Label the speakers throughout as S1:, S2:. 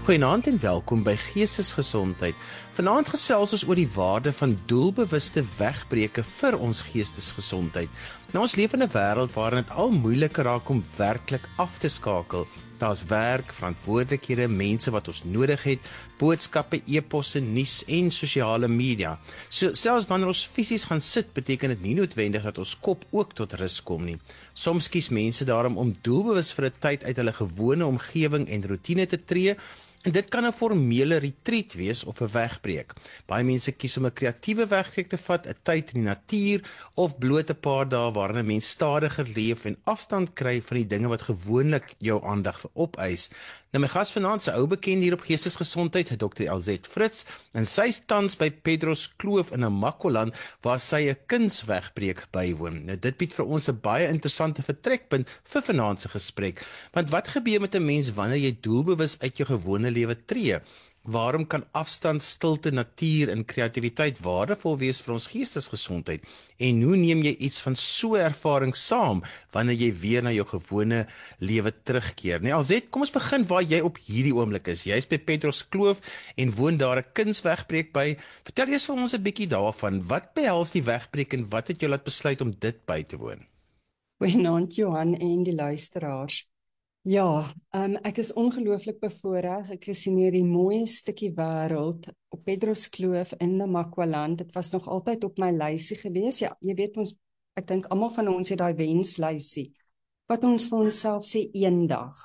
S1: Goeienaand en welkom by Geestesgesondheid. Vanaand gesels ons oor die waarde van doelbewuste wegbreuke vir ons geestesgesondheid. Nou, ons leef in 'n wêreld waarin dit al moeiliker raak om werklik af te skakel. Daar's werk, verantwoordelikhede, mense wat ons nodig het, boodskappe, e-posse, nuus en sosiale media. So selfs wanneer ons fisies gaan sit, beteken dit nie noodwendig dat ons kop ook tot rus kom nie. Soms kies mense daarom om doelbewus vir 'n tyd uit hulle gewone omgewing en roetine te tree. En dit kan 'n formele retreat wees of 'n wegbreek. Baie mense kies om 'n kreatiewe wegbreek te vat, 'n tyd in die natuur of bloot 'n paar dae waarin 'n mens stadiger leef en afstand kry van die dinge wat gewoonlik jou aandag opeis. Nou, my gas vanaand, se ou bekend hier op Geestesgesondheid, Dr. Elzette Fritz, en sy is tans by Pedros Kloof in Namakwaland waar sy 'n kunswegbreek bywoon. Nou, dit bied vir ons 'n baie interessante vertrekpunt vir vanaand se gesprek. Want wat gebeur met 'n mens wanneer jy doelbewus uit jou gewone lewe tree? Waarom kan afstand, stilte, natuur en kreatiwiteit waardevol wees vir ons geestesgesondheid? En hoe neem jy iets van so 'n ervaring saam wanneer jy weer na jou gewone lewe terugkeer? Nee, Elzette, kom ons begin waar jy op hierdie oomblik is. Jy is by Pedros Kloof en woon daar 'n kunswegbreek by. Vertel eers vir ons 'n bietjie daarvan. Wat behels die wegbreek en wat het jou laat besluit om dit by te woon?
S2: Goeienaand Johan en die luisteraars. Ja, ek is ongelooflik bevoorreg. Ek is in hierdie mooi stukkie wêreld op Pedros Kloof in Namakwaland. Dit was nog altyd op my lysie gewees. Ja, jy weet ons, ek dink almal van ons het daai wenslysie wat ons vir onsself sê eendag.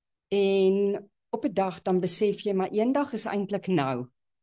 S2: En op 'n dag dan besef jy maar eendag is eintlik nou.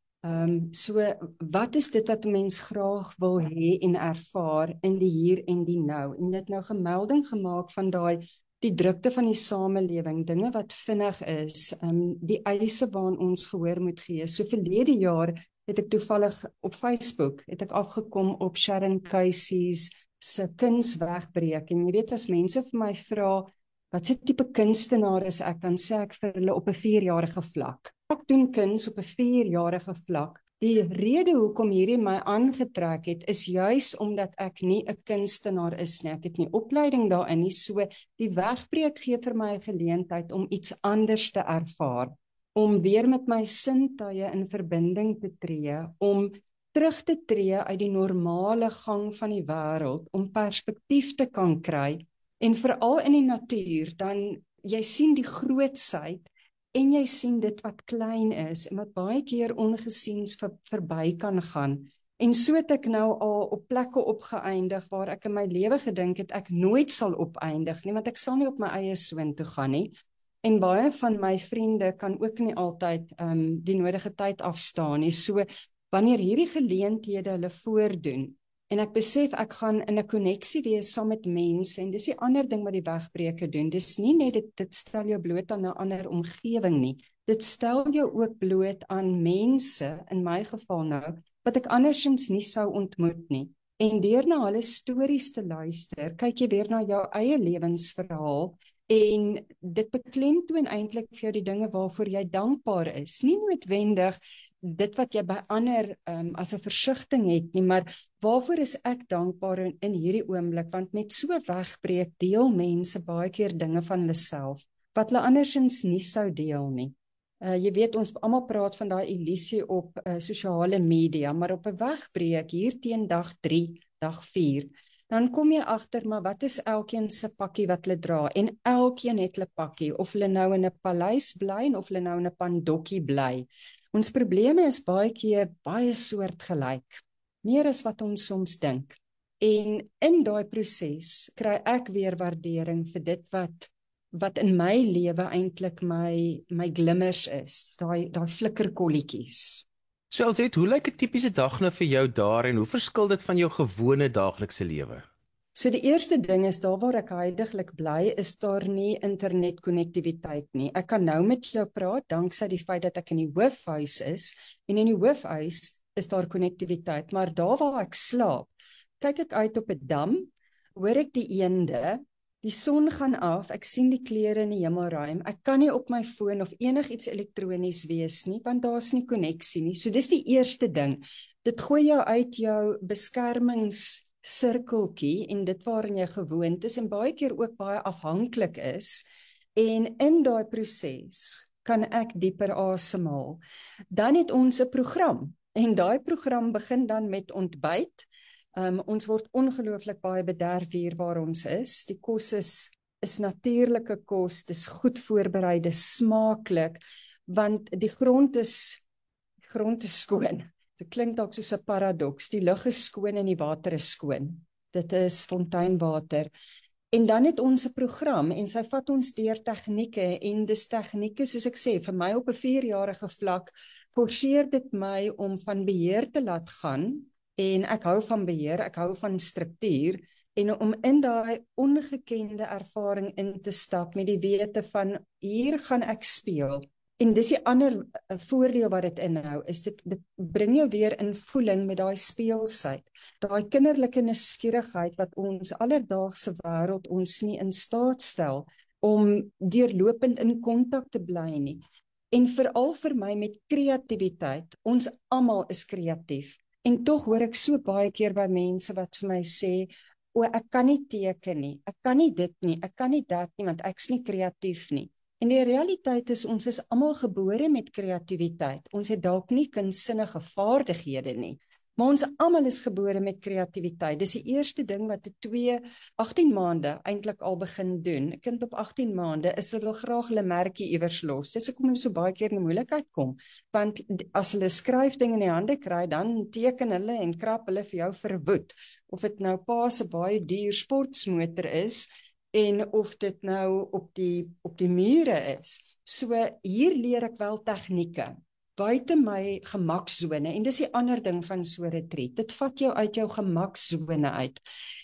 S2: So wat is dit wat 'n mens graag wil hê en ervaar in die hier en die nou? En dit nou gemelding gemaak van die drukte van die samelewing, dinge wat vinnig is, die eise waaraan ons gehoor moet gee. So verlede jaar het ek toevallig op Facebook, het ek afgekom op Sharon Casey's se kunswegbreek. En jy weet, as mense vir my vra, wat se tipe kunstenaar is ek, dan sê ek vir hulle op 'n 4-jarige vlak. Ek doen kuns op 'n 4-jarige vlak. Die rede hoekom hierdie my aangetrek het, is juis omdat ek nie 'n kunstenaar is nie. Ek het nie opleiding daarin nie, so die wegbreek gee vir my 'n geleentheid om iets anders te ervaar, om weer met my sintuie in verbinding te tree, om terug te tree uit die normale gang van die wêreld, om perspektief te kan kry, en veral in die natuur, dan jy sien die grootsheid, en jy sien dit wat klein is, en wat baie keer ongesiens verby kan gaan. En so het ek nou al op plekke opgeëindig, waar ek in my lewe gedink het, ek nooit sal opeindig nie, want ek sal nie op my eie soontoe gaan nie. En baie van my vriende kan ook nie altyd die nodige tyd afstaan nie. So, wanneer hierdie geleenthede hulle voordoen, en ek besef ek gaan in 'n koneksie wees saam met mense, en dis die ander ding wat die wegbreuke doen. Dis nie net dit stel jou bloot aan 'n ander omgewing nie. Dit stel jou ook bloot aan mense, in my geval nou, wat ek andersins nie sou ontmoet nie. En deur na hulle stories te luister, kyk jy weer na jou eie lewensverhaal, en dit beklemtoon eintlik vir jou die dinge waarvoor jy dankbaar is. Nie noodwendig dit wat jy by ander as 'n versigtiging het nie, maar waarvoor is ek dankbaar in hierdie oomblik? Want met so wegbreek deel mense baie keer dinge van hulle self wat hulle andersins nie sou deel nie. Jy weet, ons almal praat van daai illusie op sosiale media, maar op 'n wegbreek hier teen dag 3, dag 4, dan kom jy agter, maar wat is elkeen se pakkie wat hulle dra? En elkeen het hulle pakkie, of hulle nou in 'n paleis bly of hulle nou in 'n pandokkie bly. Ons probleme is baie keer baie soortgelyk, meer as wat ons soms dink. En in daai proses kry ek weer waardering vir dit wat in my lewe eintlik my glimmers is, daai flikkerkolletjies.
S1: So Elzette, hoe lyk 'n tipiese dag nou vir jou daar en hoe verskil dit van jou gewone daaglikse lewe?
S2: So die eerste ding is, daar waar ek huidiglik bly, is daar nie internetkonnektiwiteit nie. Ek kan nou met jou praat, danksy die feit dat ek in die hoofhuis is, en in die hoofhuis is daar konnektiwiteit, maar daar waar ek slaap, kyk ek uit op 'n dam, hoor ek die eende, die son gaan af, ek sien die kleure in die hemelruim, ek kan nie op my foon of enigiets elektronies wees nie, want daar's nie konneksie nie. So dis die eerste ding. Dit gooi jou uit jou beskermingssirkeltjie en dit waarin jy gewoond is, en baie keer ook baie afhanklik is, en in daai proses kan ek dieper asemhaal. Dan het ons 'n program en daai program begin dan met ontbyt. Ons word ongelooflik baie bederf hier waar ons is. Die kos is natuurlike kos, dis goed voorberei, dis smaaklik, want die grond is skoon. Dit klink dalk soos 'n paradoks. Die lug is skoon en die water is skoon. Dit is fonteinwater. En dan het ons 'n program en sy vat ons deur tegnieke en dis tegnieke, soos ek sê, vir my op 'n 4-jarige vlak, forceer dit my om van beheer te laat gaan, en ek hou van beheer, ek hou van struktuur, en om in daai ongekende ervaring in te stap met die wete van, hier gaan ek speel. En dis die ander voordeel wat dit inhou, is dit bring jou weer in voeling met daai speelsheid, daai kinderlike nuuskierigheid wat ons alledaagse wêreld ons nie in staat stel om deurlopend in kontak te bly nie. En veral vir my met kreatiwiteit, ons almal is kreatief. En tog hoor ek so baie keer by mense wat vir my sê, o, ek kan nie teken nie, ek kan nie dit nie, ek kan nie dat nie, want ek's nie kreatief nie. En die realiteit is, ons is almal gebore met kreatiwiteit. Ons het dalk nie kunsinnige vaardighede nie, maar ons almal is gebore met kreatiwiteit. Dis die eerste ding wat 18 maande eintlik al begin doen. 'n Kind op 18 maande is hulle wil graag hulle merkie iewers los. Dis hoekom hulle so baie keer in die moeilikheid kom, want as hulle skryfding in die hande kry, dan teken hulle en krap hulle vir jou verwoed. Of dit nou pa se baie duur sportmotor is, en of dit nou op die mure is. So hier leer ek wel tegnieke, buite my gemaksone, en dis die ander ding van so 'n retreat, dit vat jou uit jou gemaksone uit,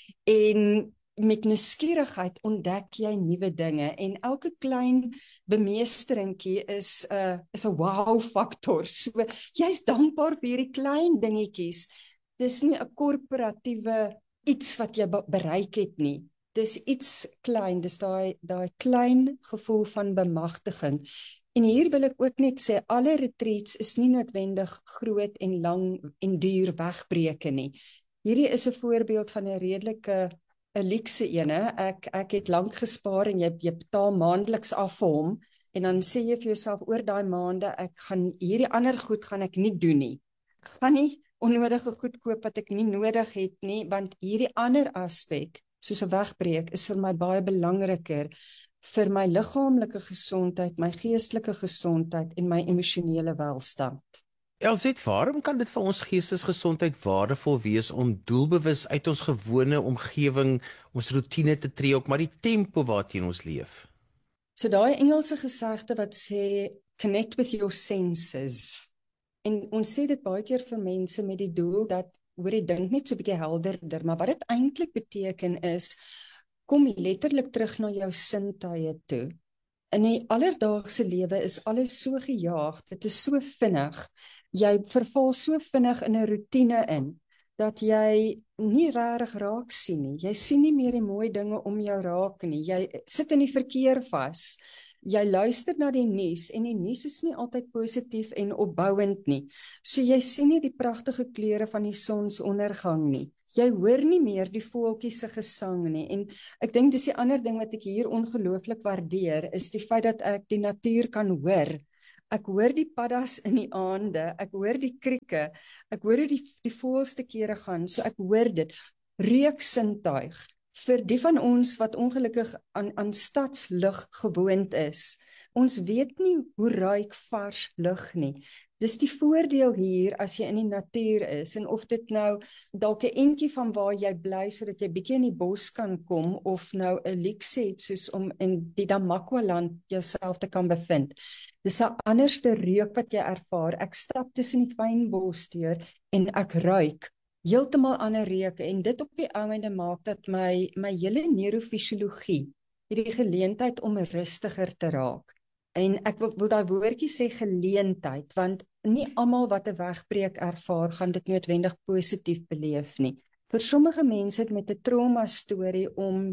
S2: en met nuuskierigheid ontdek jy nuwe dinge, en elke klein bemeesteringkie is 'n wow-faktor, so jy's dankbaar vir hierdie klein dingetjies, dis nie 'n korporatiewe iets wat jy bereik het nie, dis iets klein, dis daai klein gevoel van bemagtiging. En hier wil ek ook net sê, alle retreats is nie noodwendig groot en lang en duur wegbreke nie. Hierdie is 'n voorbeeld van 'n redelike 'n luukse ene. Ek het lank gespaar en jy betaal maandeliks af vir hom, en dan sê jy vir jouself, oor daai maande, ek gaan hierdie ander goed gaan ek nie doen nie. Ek gaan nie onnodige goed koop wat ek nie nodig het nie, want hierdie ander aspek, soos 'n wegbreek, is vir my baie belangriker vir my liggaamlike gesondheid, my geestelike gesondheid en my emosionele welstand.
S1: Elsie, waarom kan dit vir ons geestesgesondheid waardevol wees om doelbewus uit ons gewone omgewing, ons rotine te tree, ook maar die tempo waarteen ons leef?
S2: So daai Engelse gesegde wat sê, connect with your senses. En ons sê dit baie keer vir mense met die doel dat, hoor jy, dink net so 'n bietjie helderder, maar wat dit eintlik beteken is, kom letterlik terug na jou sintuie toe. In die alledaagse lewe is alles so gejaag, dit is so vinnig, jy verval so vinnig in 'n rotine in, dat jy nie regtig raak sien nie. Jy sien nie meer die mooi dinge om jou raak nie. Jy sit in die verkeer vas. Jy luister na die nuus en die nuus is nie altyd positief en opbouend nie. So jy sien nie die pragtige kleure van die sonsondergang nie. Jy hoor nie meer die voeltjies se gesang nie. En ek dink dis die ander ding wat ek hier ongelooflik waardeer, is die feit dat ek die natuur kan hoor. Ek hoor die paddas in die aande, ek hoor die krieke, ek hoor hoe die voëls te kere gaan, so ek hoor dit. Reuksintuig, vir die van ons wat ongelukkig aan stadslug gewoond is, ons weet nie hoe ruik vars lug nie. Dis die voordeel hier as jy in die natuur is, en of dit nou dalk 'n entjie van waar jy bly, sodat jy bietjie in die bos kan kom, of nou 'n luukse het, soos om in die Namakwa-land jouself te kan bevind. Dis 'n anderste reuk wat jy ervaar. Ek stap tussen die fynbos deur en ek ruik heeltemal ander reuke, en dit op die einde maak dat my hele neurofisiologie het die geleentheid om rustiger te raak. En ek wil daai woordjie sê geleentheid, want nie almal wat 'n wegbreek ervaar, gaan dit noodwendig positief beleef nie. Vir sommige mense het met 'n trauma storie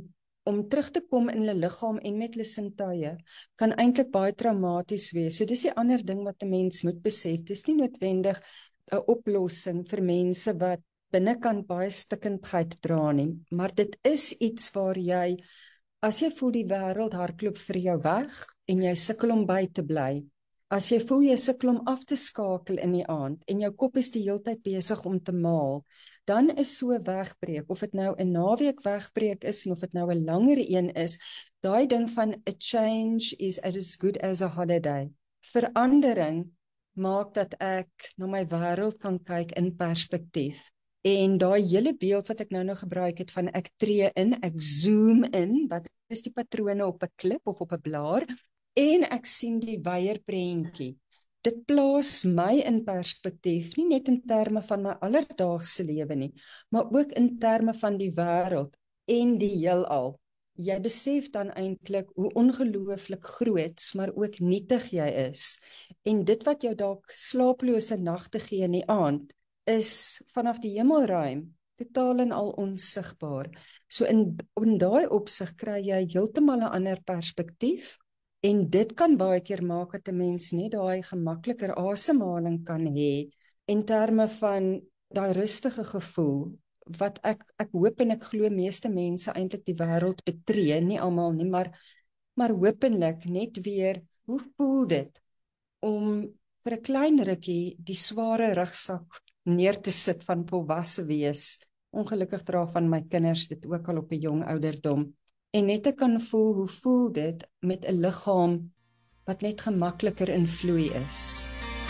S2: om terug te kom in hulle liggaam en met hulle sintuie, kan eintlik baie traumaties wees. So dis die ander ding wat 'n mens moet besef. Dis nie noodwendig 'n oplossing vir mense wat binnekant baie stikkindheid dra nie, maar dit is iets waar jy, as jy voel die wêreld hardloop vir jou weg en jy sukkel om by te bly, As jy voel jy sukkel om af te skakel in die aand en jou kop is die hele tyd besig om te maal, dan is so 'n wegbreek, of dit nou 'n naweek wegbreek is en of dit nou 'n langer een is, daai ding van a change is as good as a holiday. Verandering maak dat ek na my wêreld kan kyk in perspektief. En daai hele beeld wat ek nou gebruik het van ek tree in, ek zoom in, wat is die patrone op 'n klip of op 'n blaar, en ek sien die wyeer prentjie. Dit plaas my in perspektief, nie net in terme van my alledaagse lewe nie, maar ook in terme van die wêreld en die heelal. Jy besef dan eintlik hoe ongelooflik groots, maar ook nietig jy is. En dit wat jou dalk slaaplose nagte gee in die aand, is vanaf die hemelruim totaal en al onsigbaar. So in daai opsig kry jy heeltemal 'n ander perspektief, en dit kan baie keer maak dat 'n mens net daai gemakliker asemhaling kan hê in terme van daai rustige gevoel wat ek hoop en ek glo meeste mense eintlik die wêreld betree, nie almal nie, maar hopelik net weer, hoe voel dit om vir 'n klein rukkie die sware rugsak neer te sit van volwasse wees. Ongelukkig dra van my kinders dit ook al op 'n jong ouderdom. En net te kan voel, hoe voel dit met 'n liggaam wat net gemakliker in vloei is.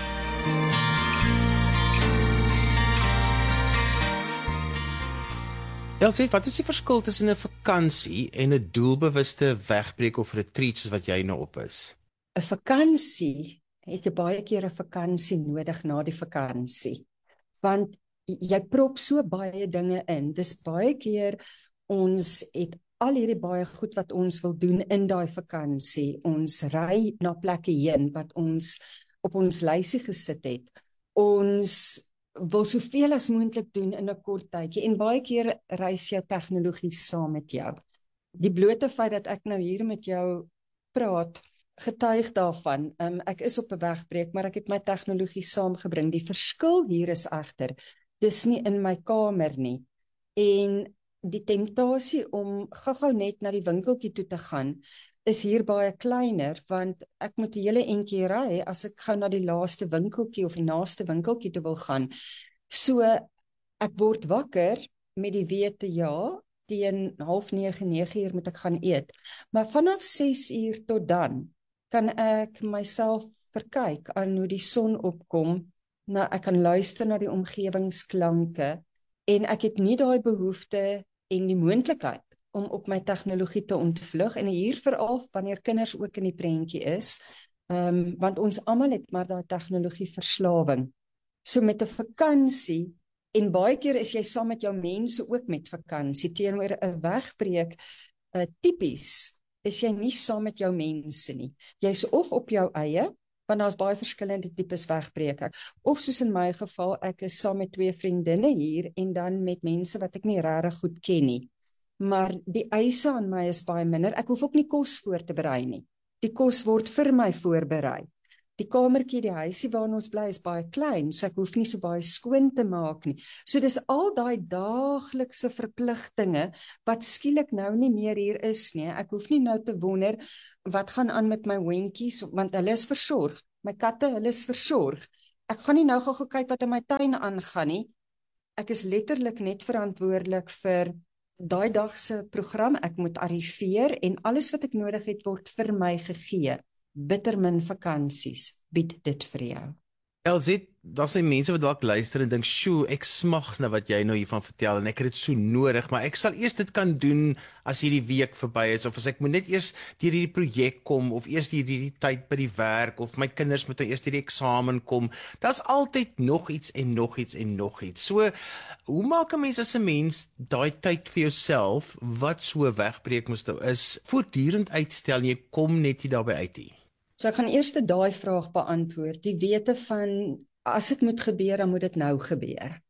S1: Elsie, wat is die verskil tussen 'n vakansie en 'n doelbewuste wegbreek of retreat soos wat jy nou op is?
S2: 'n Vakansie, het jy baie keer 'n vakansie nodig na die vakansie. Want jy prop so baie dinge in. Dis baie keer ons het al hierdie baie goed wat ons wil doen in daai vakansie. Ons ry na plekke heen wat ons op ons lysie gesit het. Ons wil soveel as moontlik doen in 'n kort tydjie, en baie keer reis jou tegnologie saam met jou. Die blote feit dat ek nou hier met jou praat, getuig daarvan. Ek is op 'n wegbreek, maar ek het my tegnologie saamgebring. Die verskil hier is egter, dis nie in my kamer nie. En die temptasie om gou-gou net na die winkeltjie toe te gaan, is hier baie kleiner, want ek moet 'n hele entjie ry as ek gou na die laaste winkeltjie of die naaste winkeltjie toe wil gaan. So, ek word wakker met die wete, ja, teen 8:30, 9:00 moet ek gaan eet. Maar vanaf 6:00 tot dan, kan ek myself verkyk aan hoe die son opkom, ek kan luister na die omgewingsklanke, en ek het nie daai behoefte en die moontlikheid om op my tegnologie te ontvlug, en hier veral wanneer kinders ook in die prentjie is, want ons almal het maar daai tegnologie verslawing. So met 'n vakansie, en baie keer is jy saam met jou mense ook met vakansie, teenoor 'n wegbreek, tipies, is jy nie saam met jou mense nie. Jy's of op jou eie, want daar's baie verskillende tipes wegbreke, of soos in my geval, ek is saam met 2 vriendinne hier, en dan met mense wat ek nie regtig goed ken nie. Maar die eise aan my is baie minder. Ek hoef ook nie kos voor te berei nie. Die kos word vir my voorberei. Die kamertjie, die huisie waarin ons bly, is baie klein, so ek hoef nie so baie skoon te maak nie. So dis al daai daaglikse verpligtinge wat skielik nou nie meer hier is nie. Ek hoef nie nou te wonder wat gaan aan met my hondjies, want hulle is versorg. My katte, hulle is versorg. Ek gaan nie nou gou kyk wat in my tuin aangaan nie. Ek is letterlik net verantwoordelik vir daai dag se program. Ek moet arriveer, en alles wat ek nodig het word vir my gegee. Bittermin vakansies bied dit vir jou.
S1: Elsie, daar zijn mense wat dalk luister en dink, "Sjoe, ek smag na wat jy nou hiervan vertel en ek het dit so nodig, maar ek sal eers dit kan doen as hierdie week verby is, of as ek moet net eers deur hierdie projek kom, of eers hierdie tyd by die werk, of my kinders moet nou eers hierdie eksamen kom." Daar's altyd nog iets en nog iets en nog iets. So, hoe maak 'n mens as 'n mens daai tyd vir jouself, wat so 'n wegbreek moes nou is, voortdurend uitstel en jy kom net nie daarby uit nie?
S2: So ek gaan eers daai vraag beantwoord. Die wete van, as dit moet gebeur, dan moet dit nou gebeur.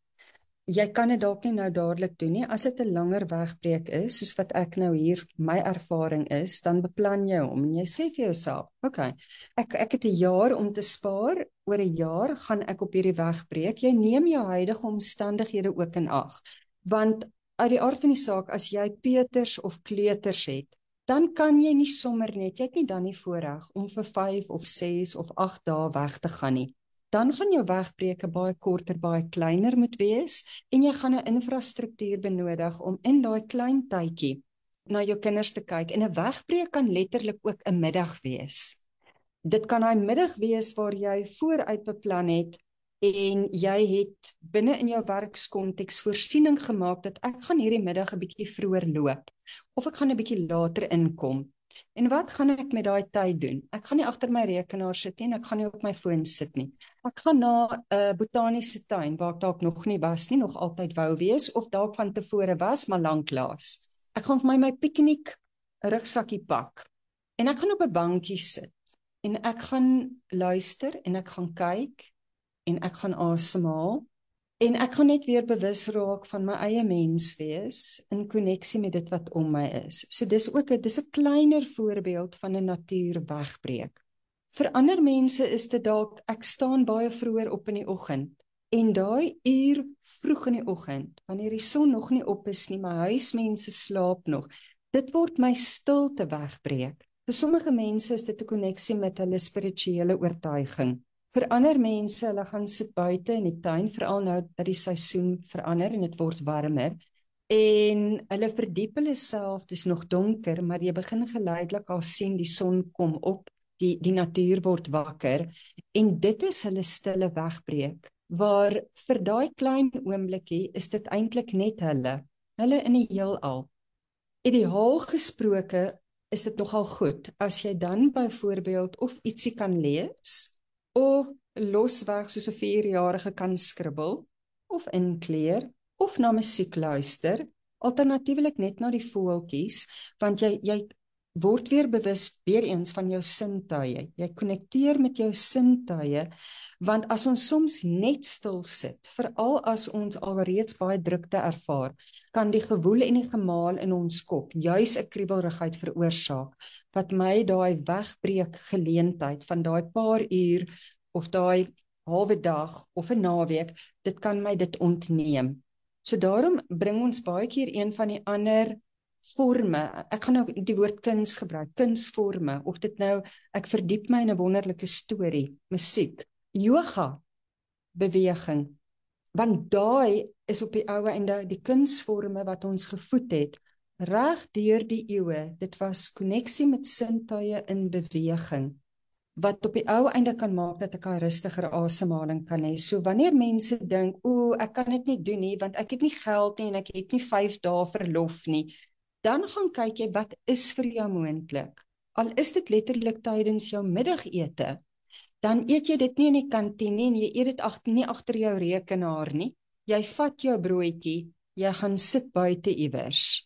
S2: Jy kan dit dalk nie nou dadelik doen nie. As dit 'n langer wegbreek is, soos wat ek nou hier, my ervaring is, dan beplan jy hom en jy sê vir jouself, okay, ek het 'n jaar om te spaar, oor 'n jaar gaan ek op hierdie wegbreek. Jy neem jou huidige omstandighede ook in ag. Want uit die aard van die saak, as jy peuters of kleuters het, dan kan jy nie sommer net, jy het nie dan die voorreg om vir 5 of 6 of 8 dae weg te gaan nie. Dan gaan jou wegbreuke baie korter, baie kleiner moet wees en jy gaan 'n infrastruktuur benodig om in daai klein tydjie na jou kinders te kyk. En 'n wegbreuk kan letterlik ook 'n middag wees. Dit kan 'n middag wees waar jy vooruit beplan het en jy het binne in jou werkskonteks voorsiening gemaak dat ek gaan hierdie middag 'n bietjie vroeër loop of ek gaan 'n bietjie later inkom. En wat gaan ek met daai tyd doen? Ek gaan nie agter my rekenaar sit nie en ek gaan nie op my foon sit nie. Ek gaan na 'n botaniese tuin waar ek dalk nog nie was nie, nog altyd wou wees of dalk van tevore was, maar lanklaas. Ek gaan vir my piknik rugsakkie pak en ek gaan op 'n bankie sit en ek gaan luister en ek gaan kyk en ek gaan asemhaal en ek gaan net weer bewus raak van my eie mens wees in koneksie met dit wat om my is. So dis 'n kleiner voorbeeld van 'n natuurwegbreek. Vir ander mense is dit dalk ek staan baie vroeër op in die oggend en daai uur vroeg in die oggend wanneer die son nog nie op is nie, my huismense slaap nog. Dit word my stilte wegbreek. Vir sommige mense is dit 'n koneksie met hulle spirituele oortuiging. Vir ander mense, hulle gaan sit buite in die tuin, veral nou dat die seisoen verander en dit word warmer, en hulle verdiep hulle self, dis nog donker, maar jy begin geleidelik al sien die son kom op, die natuur word wakker, en dit is hulle stille wegbreek, waar vir daai klein oombliekie is dit eintlik net hulle in die heelal. Ideaal gesproke is dit nogal goed, as jy dan byvoorbeeld of ietsie kan lees, of losweg soos 'n 4-jarige kan skribbel, of inkleer, of na musiek luister, alternatiefelik net na die voeltjies, want jy word weer bewus weer eens van jou sintuie. Jy konnekteer met jou sintuie, want as ons soms net stil sit, veral as ons alreeds baie drukte ervaar, kan die gewoel en die gemaal in ons kop juis 'n kriebelrigheid veroorsaak, wat my daai wegbreek geleentheid van daai paar uur, of daai halwe dag, of 'n naweek, dit kan my dit ontneem. So daarom bring ons baie keer een van die ander forme, ek gaan nou die woord kuns gebruik, kunsforme, of dit nou, ek verdiep my in 'n wonderlike storie, musiek, yoga, beweging, want daai is op die oue einde die kunsforme wat ons gevoed het, reg deur die eeue. Dit was koneksie met sintuie in beweging, wat op die ou einde kan maak dat ek 'n rustiger asemhaling kan hê. So wanneer mense dink, ek kan dit nie doen nie, want ek het nie geld nie en ek het nie 5 dae verlof nie, dan gaan kyk jy wat is vir jou moontlik. Al is dit letterlik tydens jou middagete, dan eet jy dit nie in die kantien en jy eet dit nie agter jou rekenaar nie. Jy vat jou broodjie, jy gaan sit buite iewers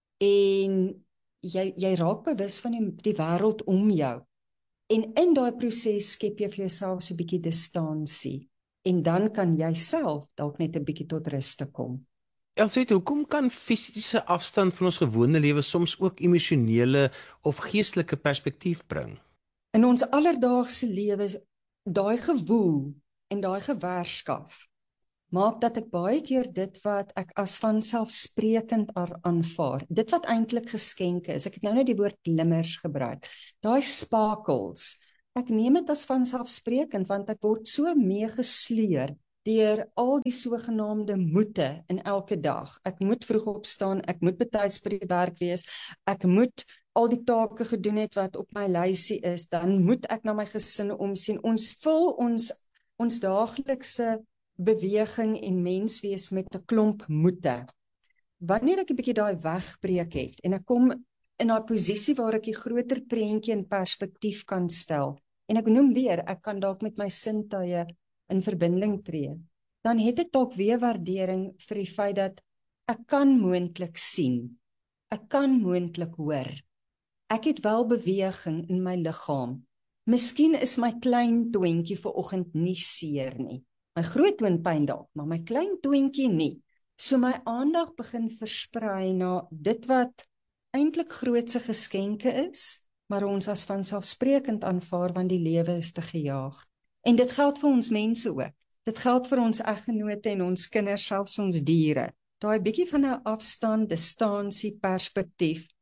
S2: en jy raak bewus van die wêreld om jou. En in daai proses skep jy vir jouself so 'n bietjie distansie en dan kan jy self dalk net 'n bietjie tot rus te kom.
S1: Elsje, hoekom kan fisiese afstand van ons gewone lewe soms ook emosionele of geestelike perspektief bring?
S2: In ons alledaagse lewe, daai gewoel en daai gewerskaf maak dat ek baie keer dit wat ek as vanselfsprekend aanvaar, dit wat eintlik geskenke is, ek het nou die woord glimmers gebruik, daai sparkles, ek neem dit as vanselfsprekend, want ek word so meegesleer deur al die sogenaamde moete in elke dag. Ek moet vroeg opstaan, ek moet betyds by die werk wees, ek moet al die take gedoen het wat op my lysie is, dan moet ek na my gesin omsien. Ons vul ons daaglikse beweging en menswees met 'n klomp moete. Wanneer ek 'n bietjie daai wegbreek het en ek kom in daai posisie waar ek die groter prentjie in perspektief kan stel, en ek noem weer, ek kan dalk met my sintuie in verbinding tree, dan het ek dalk weer waardering vir die feit dat ek kan moontlik sien, ek kan moontlik hoor, ek het wel beweging in my liggaam. Miskien is my klein toentjie vanoggend nie seer nie, my groot toonpyn dalk, maar my klein toentjie nie. So my aandag begin versprei na dit wat eintlik grootse geskenke is, maar ons as vanselfsprekend aanvaar want die lewe is te gejaag. En dit geld vir ons mense ook. Dit geld vir ons eggenote en ons kinders, selfs ons diere. Daai bietjie van 'n afstand, distansie, perspektief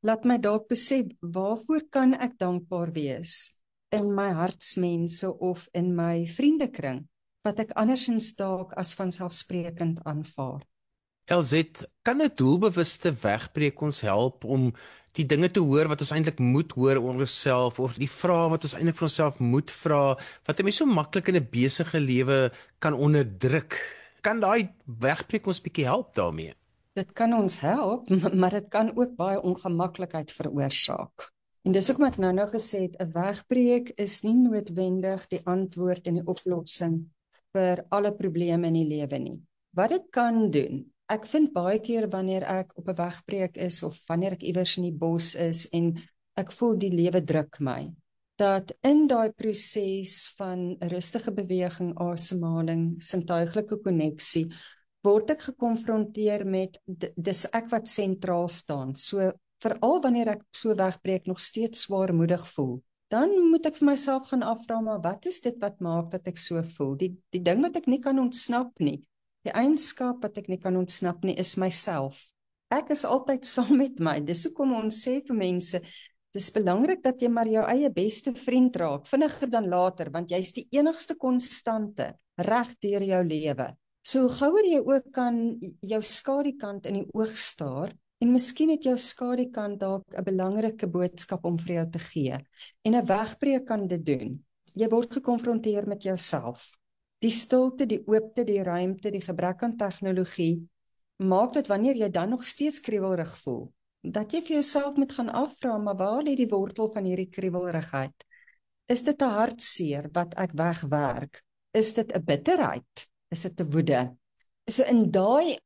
S2: laat my dalk besef, waarvoor kan ek dankbaar wees in my hartsmense of in my vriendekring, wat ek andersins dalk as vanselfsprekend aanvaar.
S1: LZ, kan 'n doelbewuste wegbreek ons help om die dinge te hoor wat ons eintlik moet hoor oor onsself, of die vrae wat ons eintlik vir onsself moet vra, wat 'n mens so maklik in 'n besige lewe kan onderdruk? Kan daai wegbreek ons bietjie help daarmee?
S2: Dit kan ons help, maar dit kan ook baie ongemaklikheid veroorsaak. En dis ook wat ek nou gesê het, 'n wegbreek is nie noodwendig die antwoord en die oplossing vir alle probleme in die lewe nie. Wat dit kan doen, ek vind baie keer wanneer ek op 'n wegbreek is of wanneer ek iewers in die bos is en ek voel die lewe druk my, dat in daai proses van rustige beweging, asemhaling, sintuiglike koneksie, word ek gekonfronteer met, dis ek wat sentraal staan. So, veral wanneer ek so wegbreek nog steeds swaarmoedig voel, dan moet ek vir myself gaan afvra, maar wat is dit wat maak dat ek so voel? Die ding wat ek nie kan ontsnap nie, die eienskap wat ek nie kan ontsnap nie, is myself. Ek is altyd saam met my. Dis hoekom ons sê vir mense, dis belangrik dat jy maar jou eie beste vriend raak, vinniger dan later, want jy is die enigste konstante reg deur jou lewe. So hoe gouer jy ook kan jou skadukant in die oog staar, en miskien het jou skadukant dalk 'n belangrike boodskap om vir jou te gee. En 'n wegbreek kan dit doen. Jy word gekonfronteer met jouself. Die stilte, die oopte, die ruimte, die gebrek aan tegnologie, maak dat wanneer jy dan nog steeds kriewelrig voel, dat jy vir jouself moet gaan afvra, maar waar lê die wortel van hierdie kriewelrigheid? Is dit 'n hartseer wat ek wegwerk? Is dit 'n bitterheid? Is dit 'n woede? So in daai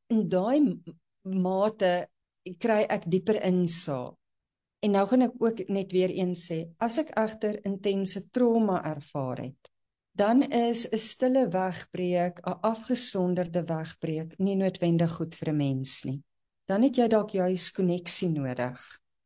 S2: mate kry ek dieper insaag. En nou gaan ek ook net weer eens sê, as ek egter intense trauma ervaar het, dan is 'n stille wegbreek, 'n afgesonderde wegbreek, nie noodwendig goed vir 'n mens nie. Dan het jy dalk juis koneksie nodig.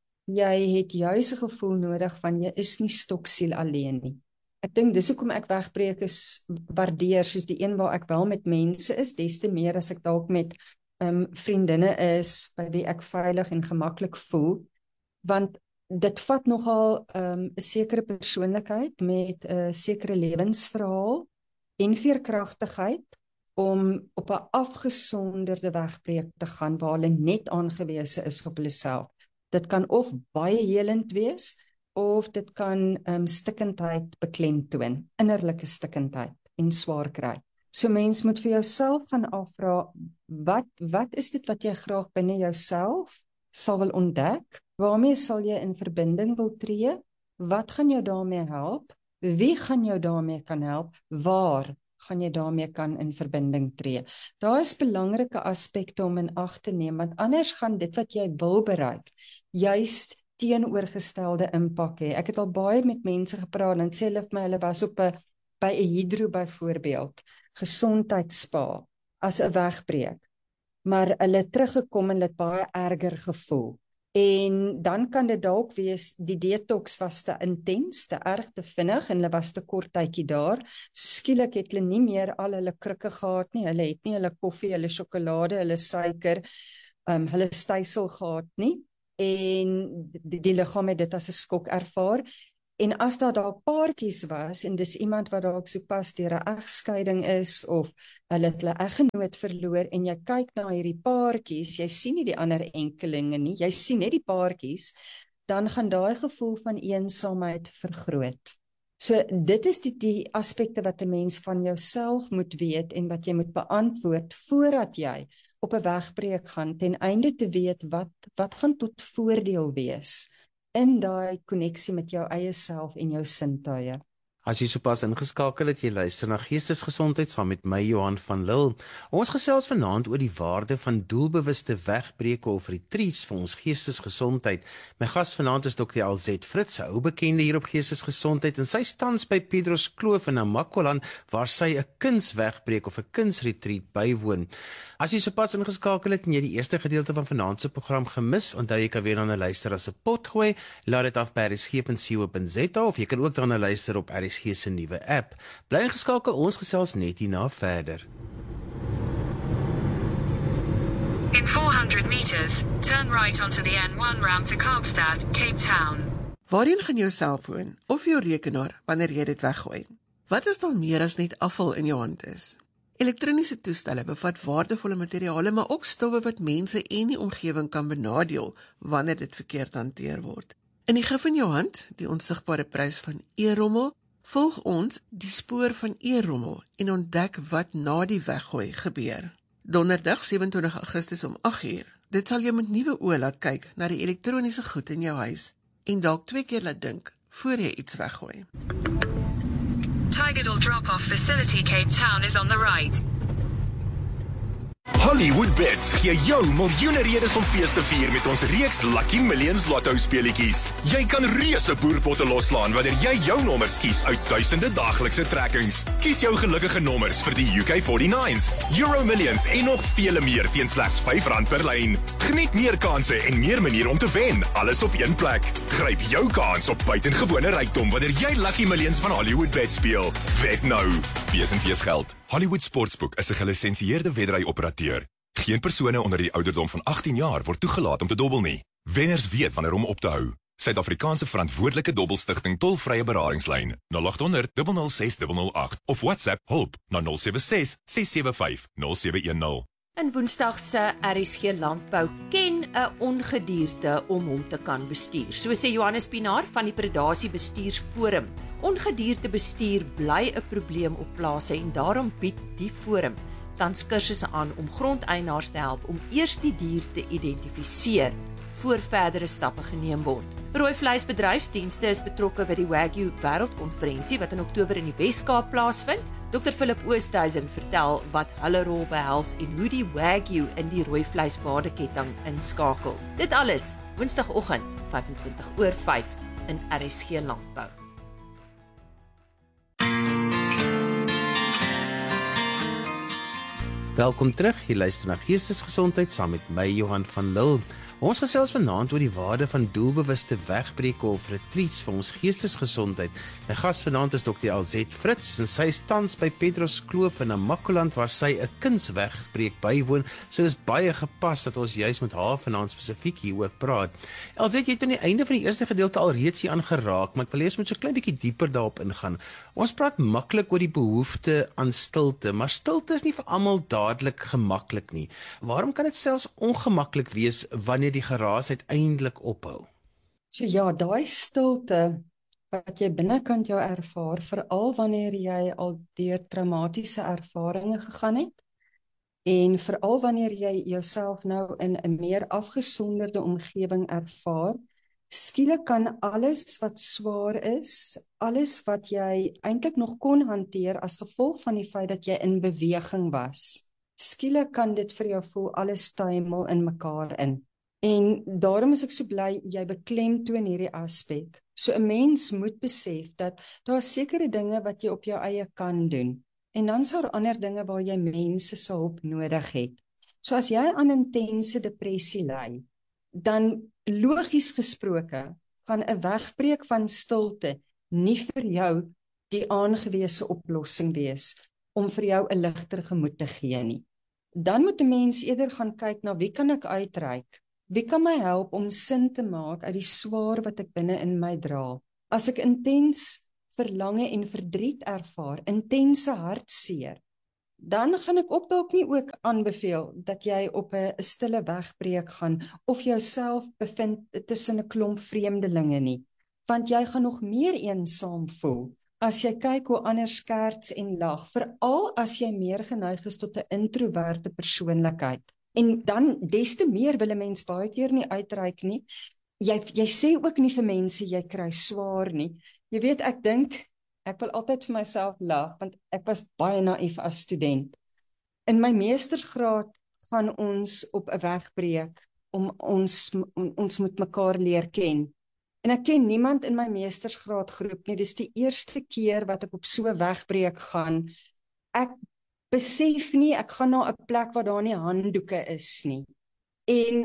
S2: Jy het juis 'n gevoel nodig van jy is nie stoksiel alleen nie. Ek dink dis hoekom ek wegbreuke waardeer, soos die een waar ek wel met mense is, des te meer as ek dalk met vriendinne is, by wie ek veilig en gemaklik voel, want dit vat nogal 'n sekere persoonlikheid met 'n sekere lewensverhaal en veerkragtigheid om op 'n afgesonderde wegbreek te gaan waar hulle net aangewese is op hulle self. Dit kan of baie helend wees, of dit kan stikkendheid beklemtoon, innerlike stikkendheid en swaar kry. So mens moet vir jouself gaan afvra, wat is dit wat jy graag binne jouself sal wil ontdek? Waarmee sal jy in verbinding wil tree? Wat gaan jou daarmee help? Wie gaan jou daarmee kan help? Waar gaan jy daarmee kan in verbinding tree? Daar is belangrike aspekte om in ag te neem, want anders gaan dit wat jy wil bereik, juist teenoorgestelde impak hê. Ek het al baie met mense gepraat en sê hulle vir my, hulle was op by 'n hydro byvoorbeeld, gesondheidsspa, as 'n wegbreek, maar hulle het teruggekom en hulle het baie erger gevoel. En dan kan dit dalk wees, die detox was te intens, te erg, te vinnig, en hulle was te kort tydjie daar. So skielik het hulle nie meer al hulle krikke gehad nie, hulle het nie hulle koffie, hulle sjokolade, hulle suiker, hulle stysel gehad nie, en die liggaam het dit as 'n skok ervaar. En as daar paartjies was, en dis iemand wat dalk sopas deur 'n egskeiding is, of hulle het hulle eggenoot verloor, en jy kyk na hierdie paartjies, jy sien nie die ander enkelinge nie, jy sien net die paartjies, dan gaan daai gevoel van eensaamheid vergroot. So dit is die aspekte wat 'n mens van jouself moet weet, en wat jy moet beantwoord, voordat jy op 'n wegbreek gaan, ten einde te weet, wat gaan tot voordeel wees in daai koneksie met jou eie self en jou sintuie.
S1: As jy sopas ingeskakel het, jy luister na Geestesgesondheid saam met my Johan van Lille. Ons gesels vanaand oor die waarde van doelbewuste wegbreuke of retreats vir ons geestesgesondheid. My gas vanaand is Dr. LZ Fritz, 'n ou bekende hier op Geestesgesondheid, en sy tans by Pedros Kloof in Namakwaland, waar sy 'n kunswegbreek of 'n kunsretreat bywoon. As jy sopas ingeskakel het en jy die eerste gedeelte van vanaand se program gemis, onthou jy kan weer na luister as 'n potgooi. Laat dit af by rsg.co.za, of jy kan ook daarna luister op RSG se nuwe app. Bly ingeskakel, ons gesels net hierna verder.
S3: In 400 meters, turn right onto the N1 ramp to Kaapstad, Cape Town.
S4: Waarheen gaan jou selfoon of jou rekenaar wanneer jy dit weggooi? Wat is daar meer as net afval in jou hand is? Elektroniese toestelle bevat waardevolle materiale, maar ook stowwe wat mense en die omgewing kan benadeel wanneer dit verkeerd hanteer word. In die gif in jou hand, die onsigbare prys van e-rommel, volg ons die spoor van e-rommel en ontdek wat na die weggooi gebeur. Donderdag 27 Augustus om 8:00. Dit sal jou met nuwe oë laat kyk na die elektroniese goed in jou huis en dalk 2 keer laat dink voor jy iets weggooi.
S3: Tigerdal drop-off facility Cape Town is on the right.
S5: Hollywood Bets gee jou miljoene redes om fees te vier met ons reeks Lucky Millions Lotto speletjies. Jy kan reuse boerpotte loslaan wanneer jy jou nommers kies uit duisende daaglikse trekkings. Kies jou gelukkige nommers vir die UK49s, Euro Millions en nog vele meer teen slegs R5 per lyn. Geniet meer kansse en meer maniere om te wen, alles op een plek. Gryp jou kans op buitengewone rykdom wanneer jy Lucky Millions van Hollywood Bets speel. Wet nou. Wees en wees geld. Hollywood Sportsbook is 'n gelisensieerde wedry-operateur. Geen persone onder die ouderdom van 18 jaar word toegelaat om te dobbel nie. Wenners weet wanneer om op te hou. Suid-Afrikaanse verantwoordelike dobbelstigting tolvrye beradingslyn 0800 006 008 of WhatsApp hulp na 076 675 0710.
S6: In Woensdag se RSG Landbou ken 'n ongedierte om hom te kan bestuur. So sê Johannes Pinaar van die Predasie Bestuursforum. Ongedierte bestuur bly 'n probleem op plase en daarom bied die forum tans kursusse aan om grondeienaars te help om eers die dier te identifiseer voor verdere stappe geneem word. Rooi vleisbedryfsdienste is betrokke by die Wagyu Wêreldkonferensie wat in Oktober in die Wes-Kaap plaasvind. Dr. Philip Oosthuizen vertel wat hulle rol behels en hoe die Wagyu in die rooi vleiswaardeketting inskakel. Dit alles Woensdagoggend 5:25 in RSG Landbou.
S1: Welkom terug, jy luister na Geestesgesondheid saam met my Johan van Lille. Ons gesels vanaand oor die waarde van doelbewuste wegbreke of retreats vir ons geestesgesondheid. My gas vanaand is Dr. Alzette Fritz en sy is tans by Pedros Kloof in Namakoland waar sy 'n kunswegbreek bywoon. So dis baie gepas dat ons juis met haar vanaand spesifiek hieroor praat. Alzette, jy het aan die einde van die eerste gedeelte al reeds hier aangeraak, maar ek wil hê ons moet so 'n klein bietjie dieper daarop ingaan. Ons praat maklik oor die behoefte aan stilte, maar stilte is nie vir almal dadelik gemaklik nie. Waarom kan dit selfs ongemaklik wees wanneer die geraas uiteindelik ophou?
S2: So ja, daai stilte wat jy binnekant jou ervaar, veral wanneer jy al deur traumatiese ervarings gegaan het en veral wanneer jy jouself nou in 'n meer afgesonderde omgewing ervaar, skielik kan alles wat swaar is, alles wat jy eintlik nog kon hanteer as gevolg van die feit dat jy in beweging was, skielik kan dit vir jou voel alles tuimel in mekaar in. En daarom is ek so bly jy beklemtoon hierdie aspek. So 'n mens moet besef dat daar sekere dinge wat jy op jou eie kan doen. En dan is daar ander dinge waar jy mense se hulp nodig het. So as jy aan intense depressie ly, dan logies gesproke gaan 'n wegbreek van stilte nie vir jou die aangewese oplossing wees om vir jou 'n ligter gemoed te gee nie. Dan moet 'n mens eerder gaan kyk na wie kan ek uitreik? Wie kan my help om sin te maak uit die swaar wat ek binne in my dra? As ek intens verlange en verdriet ervaar, intense hartseer, dan gaan ek ook dalk nie ook aanbeveel dat jy op 'n stille wegbreek gaan of jouself bevind tussen 'n klomp vreemdelinge nie, want jy gaan nog meer eensaam voel as jy kyk hoe ander skerts en lag, veral as jy meer geneig is tot 'n introverte persoonlikheid. En dan des te meer wil 'n mens baie keer nie uitreik nie. Jy sê ook nie vir mense jy kry swaar nie. Jy weet, ek dink ek wil altyd vir myself lag want ek was baie naïef as student. In my meestersgraad gaan ons op 'n wegbreek om ons moet mekaar leer ken. En ek ken niemand in my meestersgraadgroep nie. Dis die eerste keer wat ek op so 'n wegbreek gaan. Ek besef nie, ek gaan na 'n plek waar daar nie handdoeke is nie. En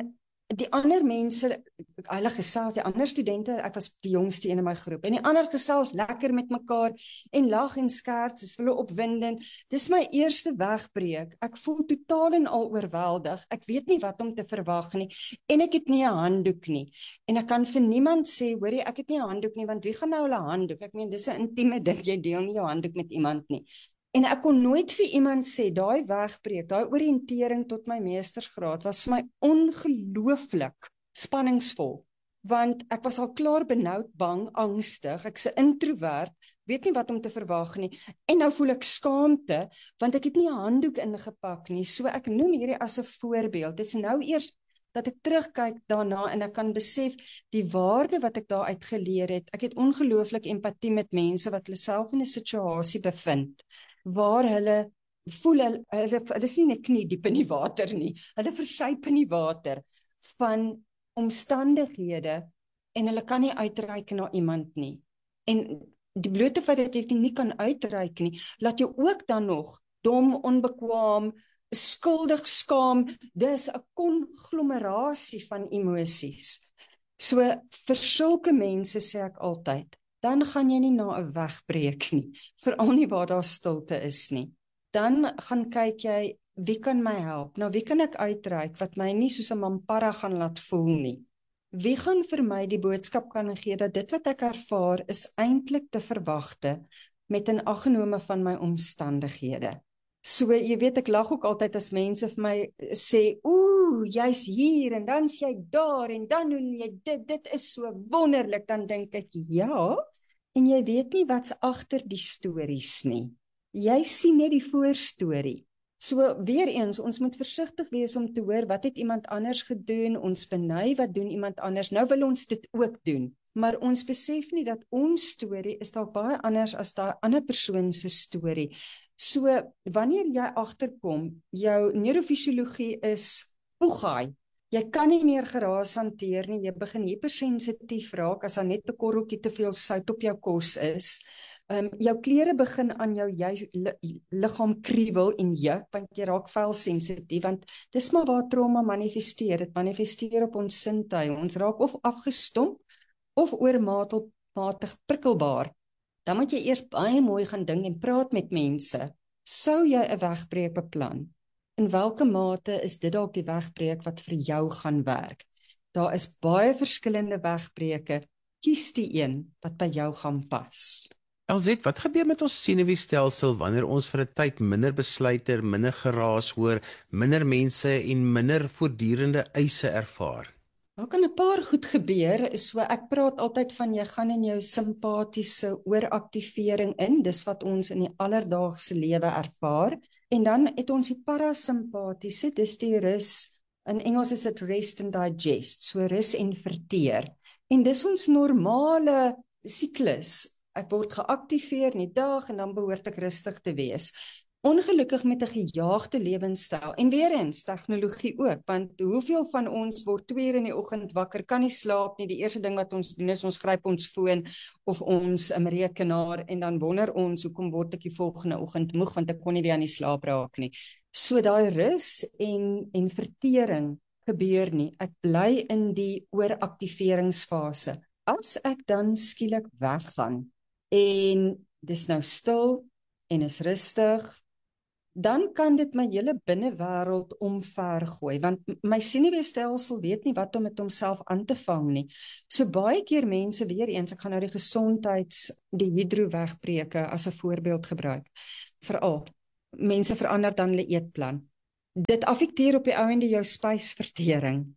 S2: die ander mense, hulle gesels, die ander studente, ek was die jongste een in my groep, en die ander gesels lekker met mekaar, en lag en skerts, is hulle opwindend. Dis my eerste wegbreek, ek voel totaal en al oorweldig, ek weet nie wat om te verwag nie, en ek het nie 'n handdoek nie, en ek kan vir niemand sê, hoorie, ek het nie 'n handdoek nie, want wie gaan nou hulle handdoek, ek meen, dis 'n intieme ding, jy deel nie jou handdoek met iemand nie. En ek kon nooit vir iemand sê, daai wegbreek, daai oriëntering tot my meestersgraad was vir my ongelooflik spanningsvol, want ek was al klaar benoud, bang, angstig, ek's 'n introvert, weet nie wat om te verwag nie, en nou voel ek skaamte, want ek het nie 'n handdoek ingepak nie, so ek noem hierdie as 'n voorbeeld. Dit is nou eers dat ek terugkyk daarna en ek kan besef die waarde wat ek daaruit geleer het. Ek het ongelooflik empatie met mense wat hulle self in 'n situasie bevind, waar hulle voel, hulle is nie net knie diep in die water nie, hulle versuip in die water van omstandighede en hulle kan nie uitreik na iemand nie. En die blote feit dat jy nie kan uitreik nie, laat jou ook dan nog dom, onbekwaam, skuldig, skaam, dis 'n konglomerasie van emosies. So vir sulke mense sê ek altyd, dan gaan jy nie na 'n wegbreek nie, veral nie waar daar stilte is nie. Dan gaan kyk jy, wie kan my help? Nou wie kan ek uitreik wat my nie soos 'n mampara gaan laat voel nie? Wie gaan vir my die boodskap kan gee dat dit wat ek ervaar is eintlik te verwagte met in aggenome van my omstandighede? So, jy weet, ek lag ook altyd as mense vir my sê, jy's hier en dan's jy daar en dan doen jy dit is so wonderlik, dan dink ek, ja, en jy weet nie wat's agter die stories nie. Jy sien net die voorstorie. So, weer eens, ons moet versigtig wees om te hoor, wat het iemand anders gedoen, ons beny, wat doen iemand anders, nou wil ons dit ook doen, maar ons besef nie dat ons storie is dalk baie anders as daai ander persoon se storie. So, wanneer jy agterkom, jou neurofisiologie is poegaai, jy kan nie meer geraas hanteer nie, jy begin hypersensitief raak, as daar net 'n korreltjie te veel sout op jou kos is, jou klere begin aan jou liggaam kriewel en juk, want jy raak vuilsensitief, want dis maar waar trauma manifesteer, dit manifesteer op ons sintuie, ons raak of afgestomp, of oormatig prikkelbaar. Dan moet jy eers baie mooi gaan dink en praat met mense. Sou jy 'n wegbreek beplan? In watter mate is dit dalk die wegbreek wat vir jou gaan werk? Daar is baie verskillende wegbreke. Kies die een wat by jou gaan pas.
S1: Elzet, wat gebeur met ons senuweestelsel wanneer ons vir 'n tyd minder besluite, minder geraas hoor, minder mense en minder voortdurende eise ervaar?
S2: Daar kan 'n paar goed gebeur, so ek praat altyd van jy gaan in jou simpatiese ooraktivering in, dis wat ons in die alledaagse lewe ervaar, en dan het ons die parasimpatiese, dis die rus, in Engels is dit rest and digest, so rus en verteer, en dis ons normale siklus, ek word geaktiveer in die dag en dan behoort ek rustig te wees. Ongelukkig met 'n gejaagde lewenstyl, en weer eens tegnologie ook, want hoeveel van ons word 2 uur in die oggend wakker, kan nie slaap nie, die eerste ding wat ons doen is ons gryp ons foon of ons rekenaar en dan wonder ons, hoekom word ek die volgende oggend moeg, want ek kon nie weer aan die slaap raak nie. So daai rus en vertering gebeur nie, ek bly in die ooraktiveringsfase. As ek dan skielik weggaan, en dis nou stil, en is rustig, dan kan dit my hele binnewêreld omvergooi, want my senuweestelsel weet nie wat om met homself aan te vang nie. So baie keer mense, weer eens, ek gaan nou die hydro-wegbreke as 'n voorbeeld gebruik, veral, mense verander dan hulle eetplan. Dit affekteer op die ou ende jou spysvertering,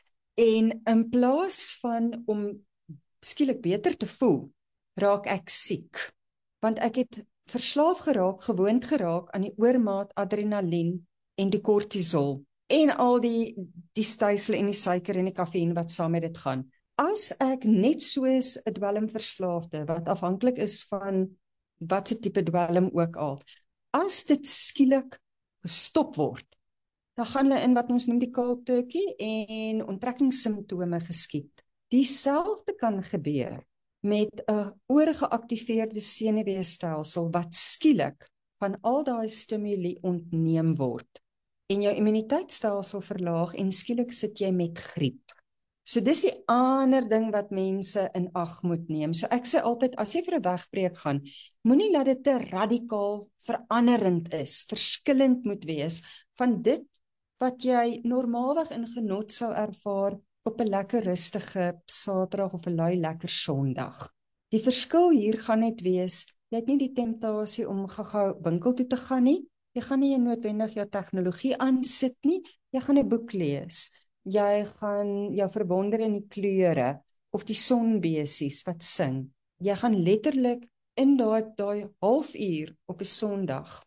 S2: en in plaas van om skielik beter te voel, raak ek siek, want ek het verslaaf geraak, gewoond geraak aan die oormaat adrenalien en die kortisol en al die stysel en die suiker en die kafeïn wat saam met dit gaan. As ek net soos 'n dwelmverslaafde wat afhanklik is van wat se tipe dwelm ook al, as dit skielik gestop word, dan gaan hulle in wat ons noem die cold turkey en onttrekkingssimptome geskied. Dieselfde kan gebeur met 'n oorgeaktiveerde senuweestelsel wat skielik van al daai stimuli ontneem word. en jou immuniteitstelsel verlaag en skielik sit jy met griep. So dis die ander ding wat mense in ag moet neem. So ek sê altyd, as jy vir 'n wegbreek gaan, moenie laat dit te radikaal veranderend is, verskillend moet wees van dit wat jy normaalweg in genot sou ervaar op 'n lekker rustige Saterdag of 'n lui lekker Sondag. Die verskil hier gaan net wees, jy het nie die temptasie om gou-gou winkel toe te gaan nie, jy gaan nie noodwendig jou tegnologie aansit nie, jy gaan 'n boek lees, jy gaan jou verwonder in die kleure, of die sonbesies wat sing, jy gaan letterlik in daai halfuur op 'n Sondag,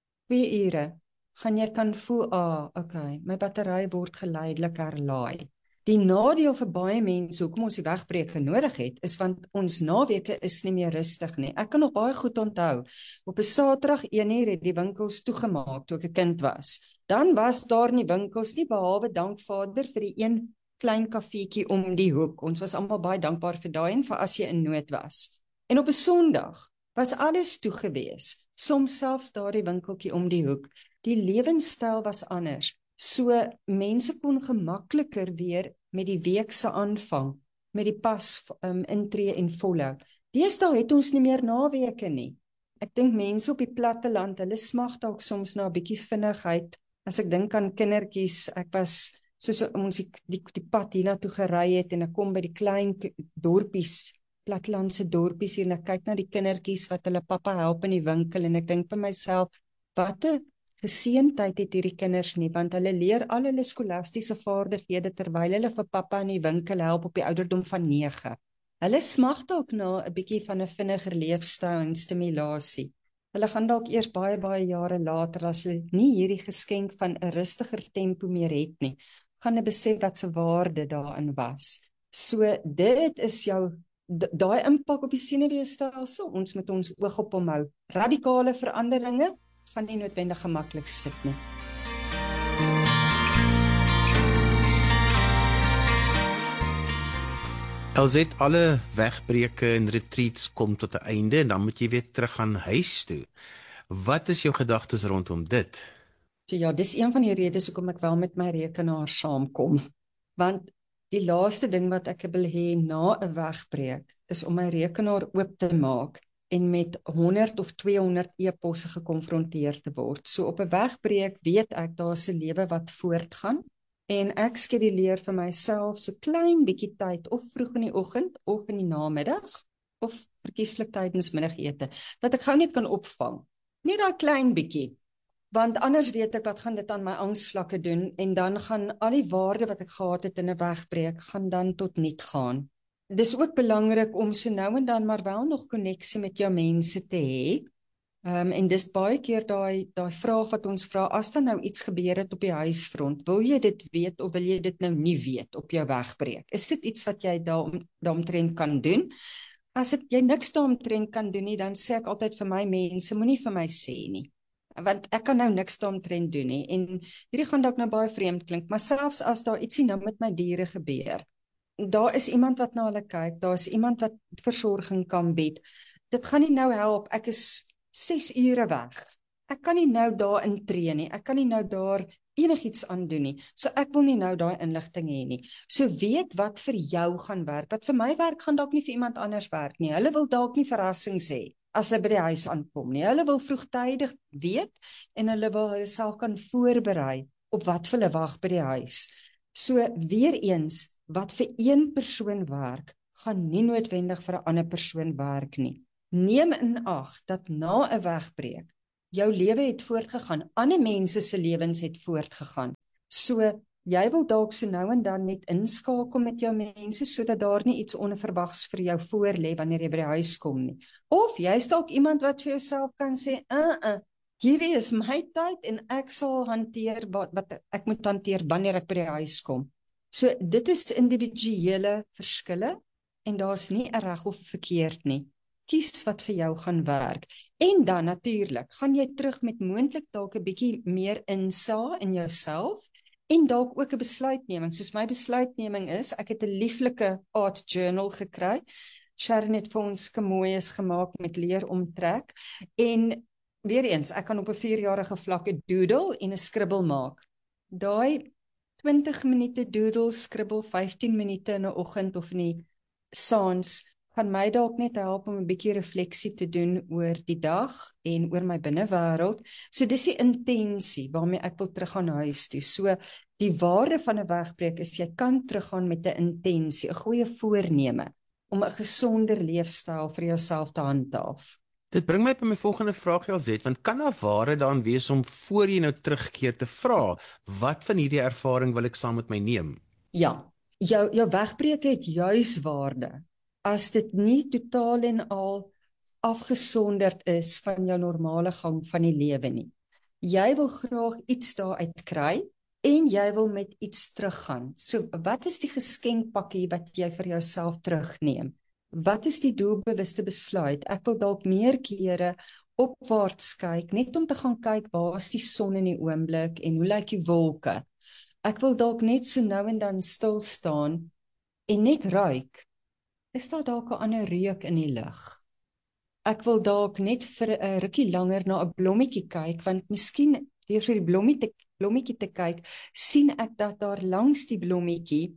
S2: 2 ure, gaan jy kan voel, okay, my battery word geleidelik herlaai. Die nadeel vir baie mense, hoekom ons die wegbreke nodig het, is want ons naweke is nie meer rustig nie. Ek kan nog baie goed onthou, op 'n Saterdag 1:00 het die winkels toegemaak toe ek 'n kind was. Dan was daar nie winkels nie, behalwe dank Vader vir die een klein kafeetjie om die hoek. Ons was almal baie dankbaar vir daai en vir as jy in nood was. En op 'n Sondag was alles toe gewees, soms selfs daardie winkeltjie om die hoek. Die lewenstyl was anders. So mense kon gemakliker weer met die week se aanvang, met die pas intree en volhou. Deesdae het ons nie meer naweke nie. Ek dink mense op die platteland, hulle smag dalk soms na 'n bietjie vinnigheid. As ek dink aan kindertjies, ek was soos ons die pad hiernatoe gery het en ek kom by die klein dorpies, plattelandse dorpies hier en ek kyk na die kindertjies wat hulle pappa help in die winkel en ek dink vir myself, wat 'n geseentheid het hierdie kinders nie, want hulle leer al hulle skolastiese vaardighede terwyl hulle vir pappa in die winkel help op die ouderdom van 9. Hulle smag dalk na 'n bietjie van 'n vinniger leefstyl en stimulasie. Hulle gaan dalk eers baie jare later, as hulle nie hierdie geskenk van 'n rustiger tempo meer het nie, gaan hulle besef wat se waarde daarin was. So dit is jou daai impak op die senuweestelsel, ons moet ons oog op hom hou. Radikale veranderinge gaan nie noodwendig gemaklik sit nie.
S1: Alsit alle wegbreke en retreats kom tot 'n einde en dan moet jy weer terug gaan huis toe. Wat is jou gedagtes rondom dit?
S2: So ja, dis een van die redes hoekom ek wel met my rekenaar saamkom. Want die laaste ding wat ek wil hê na 'n wegbreek is om my rekenaar oop te maak en met 100 of 200 e-posse gekonfronteer te word. So op 'n wegbreek weet ek daar's 'n lewe wat voortgaan en ek skeduleer vir myself so klein bietjie tyd of vroeg in die oggend of in die namiddag of verkieslik tydens middagete dat ek gou net kan opvang. Net daai klein bietjie. Want anders weet ek wat gaan dit aan my angsvlakke doen en dan gaan al die waarde wat ek gehad het in 'n wegbreek gaan dan tot niet gaan. Dis ook belangrik om so nou en dan maar wel nog koneksie met jou mense te hê. En dis baie keer daai vraag wat ons vra, as daar nou iets gebeur het op die huisfront, wil jy dit weet of wil jy dit nou nie weet op jou wegbreek? Is dit iets wat jy daaromtrent kan doen? As jy niks daaromtrent kan doen nie, dan sê ek altyd vir my mense, moenie vir my sê nie. Want ek kan nou niks daaromtrent doen nie. En hierdie gaan dalk nou baie vreemd klink, maar selfs as daar ietsie nou met my diere gebeur, daar is iemand wat na hulle kyk, daar is iemand wat versorging kan bied. Dit gaan nie nou help, ek is 6 ure weg. Ek kan nie nou daar intree nie, ek kan nie nou daar enigiets aan doen nie. So ek wil nie nou daai inligting hê nie. So weet wat vir jou gaan werk. Wat vir my werk, gaan dalk nie vir iemand anders werk nie. Hulle wil dalk nie verrassings hê as hulle by die huis aankom nie. Hulle wil vroegtydig weet en hulle wil hulle self kan voorberei op wat vir hulle wag by die huis. So weer eens, wat vir een persoon werk, gaan nie noodwendig vir 'n ander persoon werk nie. Neem in ag dat na 'n wegbreek jou lewe het voortgegaan, ander mense se lewens het voortgegaan. So jy wil dalk so nou en dan net inskakel met jou mense sodat daar nie iets onverwags vir jou voorlê wanneer jy by die huis kom nie. Of jy's dalk iemand wat vir jouself kan sê, hierdie is my tyd en ek sal hanteer wat ek moet hanteer wanneer ek by die huis kom. So dit is individuele verskille en daar's nie 'n reg of verkeerd nie. Kies wat vir jou gaan werk. En dan natuurlik, gaan jy terug met moontlik dalk 'n bietjie meer insaag in jouself en dalk ook 'n besluitneming. Soos my besluitneming is, ek het 'n lieflike art journal gekry. Sharon het vir ons kamoeies gemaak met leer omtrek en weer eens, ek kan op 'n 4-jarige vlak 'n doodle en 'n skribbel maak. daai 20 minute doodle, skribbel, 15 minute in 'n oggend of in die saans, gaan my dalk net help om 'n bietjie refleksie te doen oor die dag en oor my binnewêreld. So dis die intensie waarmee ek wil teruggaan huis toe. So die waarde van 'n wegbreek is jy kan teruggaan met 'n intensie, 'n goeie voorneme om 'n gesonder leefstyl vir jouself te handhaaf.
S1: Dit bring my by my volgende vraag, Elsjet, want kan daar waarde daarin wees om voor jy nou terugkeer te vra, wat van hierdie ervaring wil ek saam met my neem?
S2: Ja, jou wegbreek het juis waarde as dit nie totaal en al afgesonderd is van jou normale gang van die lewe nie. Jy wil graag iets daaruit kry en jy wil met iets teruggaan. So wat is die geskenkpakkie wat jy vir jouself terugneem? Wat is die doelbewuste besluit? Ek wil dalk meer kere opwaarts kyk, net om te gaan kyk waar is die son in die oomblik en hoe lyk die wolke. Ek wil dalk net so nou en dan stil staan en net ruik. Is daar dalk 'n ander reuk in die lug? Ek wil dalk net vir 'n rukkie langer na 'n blommetjie kyk, want miskien deur vir die blommetjie te kyk, sien ek dat daar langs die blommetjie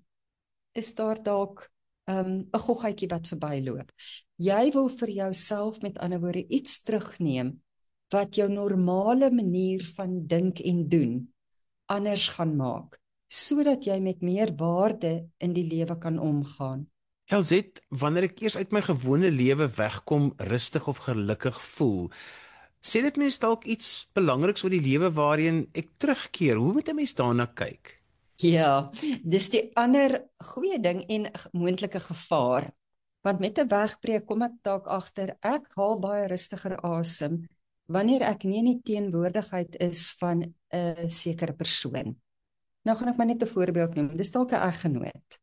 S2: is daar dalk 'n goggetjie wat verbyloop. Jy wil vir jouself met ander woorde iets terugneem wat jou normale manier van dink en doen anders gaan maak, sodat jy met meer waarde in die lewe kan omgaan.
S1: Elsjet, wanneer ek eers uit my gewone lewe wegkom, rustig of gelukkig voel, sê dit mens dalk iets belangriks oor die lewe waarheen ek terugkeer? Hoe moet 'n mens daarna kyk?
S2: Ja, dis die ander goeie ding en moontlike gevaar. Want met 'n wegbreek kom ek dalk agter, ek haal baie rustiger asem wanneer ek nie in die teenwoordigheid is van 'n sekere persoon. Nou gaan ek maar net 'n voorbeeld noem. Dis dalk 'n eggenoot.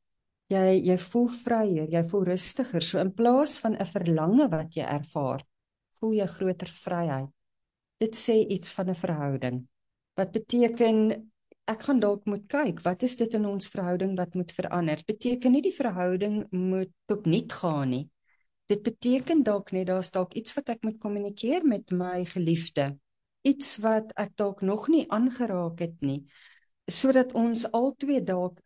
S2: Jy voel vryer, jy voel rustiger. So in plaas van 'n verlange wat jy ervaar, voel jy groter vryheid. Dit sê iets van 'n verhouding. Wat beteken ek gaan dalk moet kyk, wat is dit in ons verhouding wat moet verander? Beteken nie die verhouding moet opnuut gaan nie. Dit beteken dalk net daar's dalk iets wat ek moet kommunikeer met my geliefde. Iets wat ek dalk nog nie aangeraak het nie, sodat ons albei dalk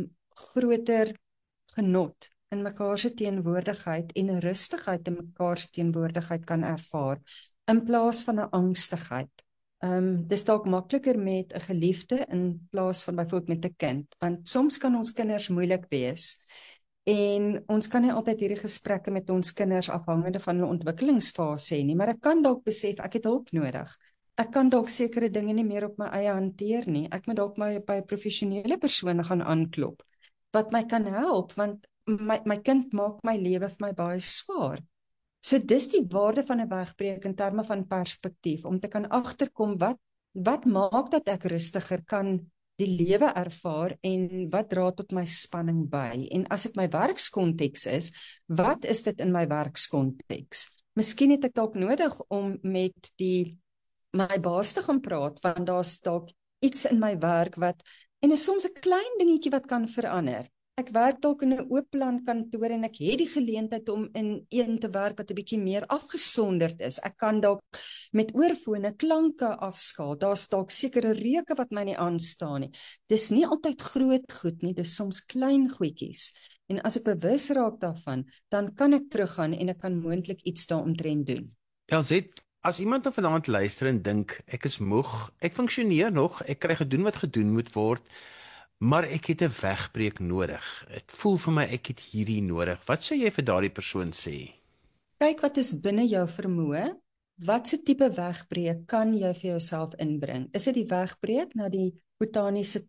S2: groter genot in mekaar se teenwoordigheid en 'n rustigheid in mekaar se teenwoordigheid kan ervaar in plaas van 'n angstigheid. Dis dalk makliker met 'n geliefde in plaas van byvoorbeeld met 'n kind, want soms kan ons kinders moeilik wees en ons kan nie altyd hierdie gesprekke met ons kinders afhangende van hulle ontwikkelingsfase hê nie, maar ek kan dalk besef ek het hulp nodig. Ek kan dalk sekere dinge nie meer op my eie hanteer nie. Ek moet dalk by 'n professionele persoon gaan aanklop wat my kan help, want my kind maak my lewe vir my baie swaar. So dis die waarde van 'n wegbreek in terme van perspektief, om te kan agterkom wat maak dat ek rustiger kan die lewe ervaar en wat dra tot my spanning by. En as dit my werkskonteks is, wat is dit in my werkskonteks? Miskien het ek dalk nodig om met my baas te gaan praat, want daar's dalk iets in my werk en is soms 'n klein dingetjie wat kan verander. Ek werk dalk in 'n oop plan kantoor en ek het die geleentheid om in een te werk wat 'n bietjie meer afgesonderd is. Ek kan dalk met oorfone klanke afskaal. Daar's dalk sekere reuke wat my nie aanstaan nie. Dis nie altyd groot goed nie, dis soms klein goedjies. En as ek bewus raak daarvan, dan kan ek teruggaan en ek kan moontlik iets daaromtrent doen.
S1: Elsjet, as iemand nou vanaand luister en dink, ek is moeg, ek funksioneer nog, ek kry gedoen wat gedoen moet word, maar ek het 'n wegbreek nodig. Ek voel vir my ek het hierdie nodig. Wat sou jy vir daardie persoon sê?
S2: Kyk wat is binne jou vermoë. Wat se tipe wegbreek kan jy vir jouself inbring? Is dit die wegbreek na die botaniese